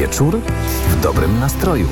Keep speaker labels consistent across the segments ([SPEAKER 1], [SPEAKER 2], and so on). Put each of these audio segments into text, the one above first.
[SPEAKER 1] Wieczór w dobrym nastroju.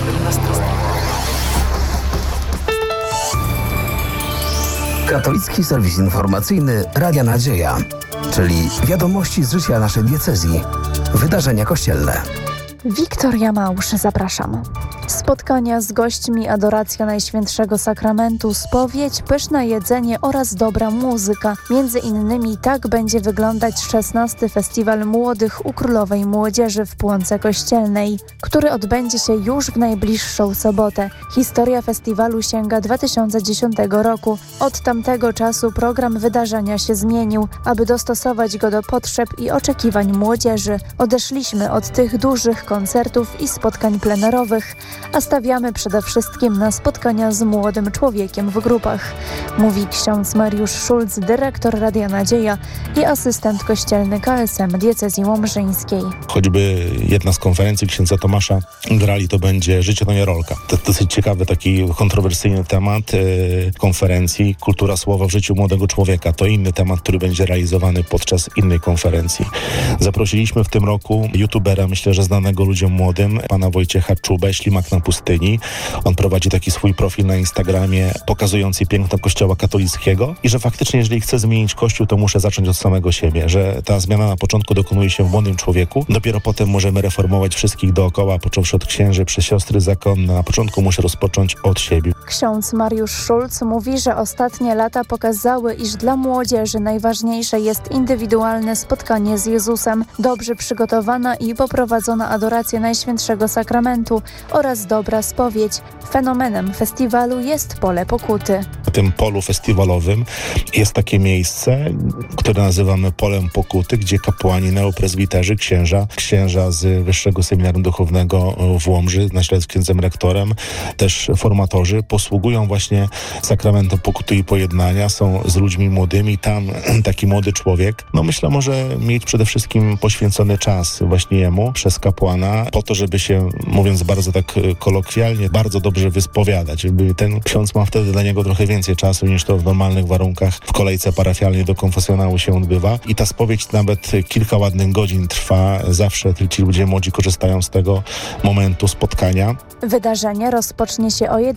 [SPEAKER 1] Katolicki serwis informacyjny Radia Nadzieja, czyli wiadomości z życia naszej diecezji, wydarzenia kościelne.
[SPEAKER 2] Wiktoria Małsz, zapraszam. Spotkania z gośćmi, adoracja Najświętszego Sakramentu, spowiedź, pyszne jedzenie oraz dobra muzyka. Między innymi tak będzie wyglądać 16. Festiwal Młodych u Królowej Młodzieży w Płonce Kościelnej, który odbędzie się już w najbliższą sobotę. Historia festiwalu sięga 2010 roku. Od tamtego czasu program wydarzenia się zmienił, aby dostosować go do potrzeb i oczekiwań młodzieży. Odeszliśmy od tych dużych koncertów i spotkań plenerowych, a stawiamy przede wszystkim na spotkania z młodym człowiekiem w grupach, mówi ksiądz Mariusz Szulc, dyrektor Radia Nadzieja i asystent kościelny KSM diecezji łomżyńskiej.
[SPEAKER 3] Choćby jedna z konferencji księdza Tomasza Grali to będzie Życie to nie rolka. To dosyć ciekawy, taki kontrowersyjny temat konferencji Kultura słowa w życiu młodego człowieka. To inny temat, który będzie realizowany podczas innej konferencji. Zaprosiliśmy w tym roku youtubera, myślę, że znanego ludziom młodym, pana Wojciecha Czubę, Ślimak na pustyni. On prowadzi taki swój profil na Instagramie pokazujący piękno Kościoła katolickiego i że faktycznie, jeżeli chcę zmienić Kościół, to muszę zacząć od samego siebie, że ta zmiana na początku dokonuje się w młodym człowieku, dopiero potem możemy reformować wszystkich dookoła, począwszy od księży przez siostry zakonne. Na początku muszę rozpocząć od siebie.
[SPEAKER 2] Ksiądz Mariusz Szulc mówi, że ostatnie lata pokazały, iż dla młodzieży najważniejsze jest indywidualne spotkanie z Jezusem, dobrze przygotowana i poprowadzona adoracja Najświętszego Sakramentu oraz dobra spowiedź. Fenomenem festiwalu jest pole pokuty.
[SPEAKER 3] Na tym polu festiwalowym jest takie miejsce, które nazywamy polem pokuty, gdzie kapłani, neoprezbiterzy, księża z Wyższego Seminarium Duchownego w Łomży, na czele z księdzem rektorem, też formatorzy, posługują właśnie sakramentem pokuty i pojednania, są z ludźmi młodymi. Tam taki młody człowiek, myślę, może mieć przede wszystkim poświęcony czas właśnie jemu przez kapłana, po to, żeby się, mówiąc bardzo tak kolokwialnie, bardzo dobrze wyspowiadać. Ten ksiądz ma wtedy dla niego trochę więcej czasu niż to w normalnych warunkach w kolejce parafialnej do konfesjonału się odbywa. I ta spowiedź nawet kilka ładnych godzin trwa. Zawsze ci ludzie młodzi korzystają z tego momentu spotkania.
[SPEAKER 2] Wydarzenie rozpocznie się o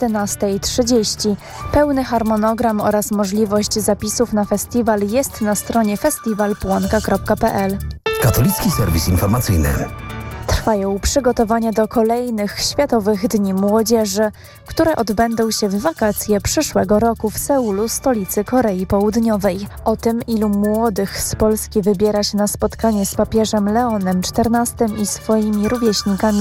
[SPEAKER 2] 11:30. Pełny harmonogram oraz możliwość zapisów na festiwal jest na stronie festiwalpłonka.pl.
[SPEAKER 1] Katolicki serwis informacyjny.
[SPEAKER 2] Trwają przygotowania do kolejnych Światowych Dni Młodzieży, które odbędą się w wakacje przyszłego roku w Seulu, stolicy Korei Południowej. O tym, ilu młodych z Polski wybiera się na spotkanie z papieżem Leonem XIV i swoimi rówieśnikami